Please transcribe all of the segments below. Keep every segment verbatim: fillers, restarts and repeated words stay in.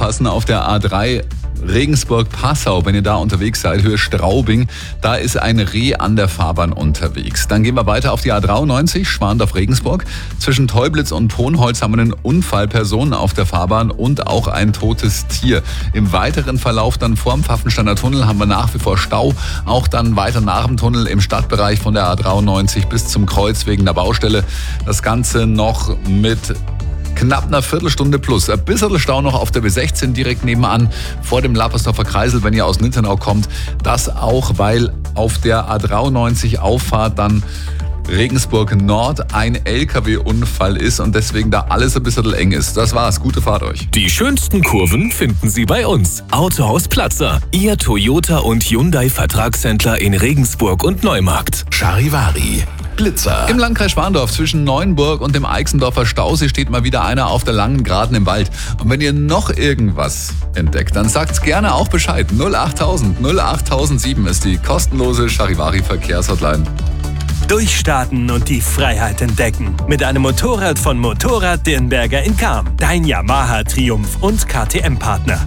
aufpassen auf der A drei Regensburg-Passau, wenn ihr da unterwegs seid, Höhe Straubing, da ist ein Reh an der Fahrbahn unterwegs. Dann gehen wir weiter auf die A dreiundneunzig, Schwandorf-Regensburg. Zwischen Teublitz und Tonholz haben wir einen Unfall, Personen auf der Fahrbahn und auch ein totes Tier. Im weiteren Verlauf dann vorm Pfaffensteiner Tunnel haben wir nach wie vor Stau. Auch dann weiter nach dem Tunnel im Stadtbereich von der A dreiundneunzig bis zum Kreuz wegen der Baustelle. Das Ganze noch mit knapp einer Viertelstunde plus. Ein bisschen Stau noch auf der B sechzehn direkt nebenan vor dem Lappersdorfer Kreisel, wenn ihr aus Nittenau kommt. Das auch, weil auf der A dreiundneunzig Auffahrt dann Regensburg Nord ein L K W-Unfall ist und deswegen da alles ein bisschen eng ist. Das war's. Gute Fahrt euch. Die schönsten Kurven finden Sie bei uns. Autohaus Platzer. Ihr Toyota und Hyundai Vertragshändler in Regensburg und Neumarkt. Charivari. Blitzer. Im Landkreis Schwandorf zwischen Neuenburg und dem Eichsendorfer Stausee steht mal wieder einer auf der langen Geraden im Wald. Und wenn ihr noch irgendwas entdeckt, dann sagt's gerne auch Bescheid. null achttausend null achttausendsieben ist die kostenlose Charivari-Verkehrshotline. Durchstarten und die Freiheit entdecken. Mit einem Motorrad von Motorrad Dirnberger in Cham. Dein Yamaha Triumph und K T M-Partner.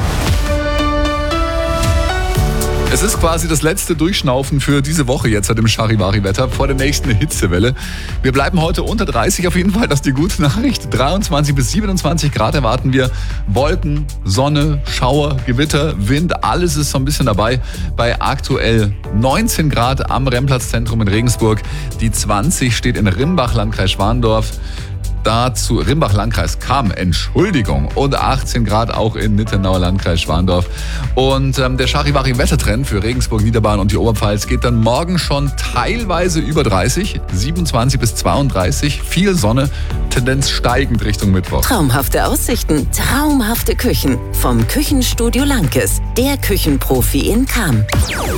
Es ist quasi das letzte Durchschnaufen für diese Woche jetzt seit dem Charivari-Wetter vor der nächsten Hitzewelle. Wir bleiben heute unter dreißig auf jeden Fall, das ist die gute Nachricht. dreiundzwanzig bis siebenundzwanzig Grad erwarten wir. Wolken, Sonne, Schauer, Gewitter, Wind, alles ist so ein bisschen dabei. Bei aktuell neunzehn Grad am Remmplatzzentrum in Regensburg. Die zwanzig steht in Rimbach, Landkreis Schwandorf. Dazu Rimbach, Landkreis Cham, Entschuldigung, und achtzehn Grad auch in Nittenau, Landkreis Schwandorf. Und ähm, der Charivari-Wettertrend für Regensburg, Niederbayern und die Oberpfalz geht dann morgen schon teilweise über dreißig, siebenundzwanzig bis zweiunddreißig, viel Sonne, Tendenz steigend Richtung Mittwoch. Traumhafte Aussichten, traumhafte Küchen vom Küchenstudio Lankes, der Küchenprofi in Cham.